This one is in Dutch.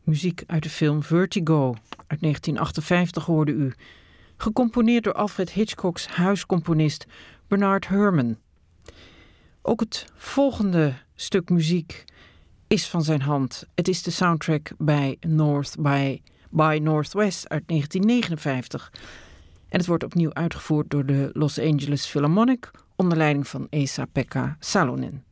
muziek uit de film Vertigo uit 1958 hoorde u. Gecomponeerd door Alfred Hitchcocks huiscomponist Bernard Herrmann. Ook het volgende stuk muziek is van zijn hand. Het is de soundtrack bij by Northwest uit 1959. En het wordt opnieuw uitgevoerd door de Los Angeles Philharmonic onder leiding van Esa-Pekka Salonen.